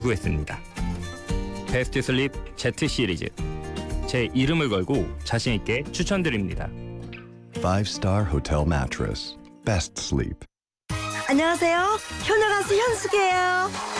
구했습니다. 베스트 슬립 Z 시리즈. 제 이름을 걸고 자신 있게 추천드립니다. 5-star hotel mattress. Best sleep. 안녕하세요. 효녀 가수 현숙이에요.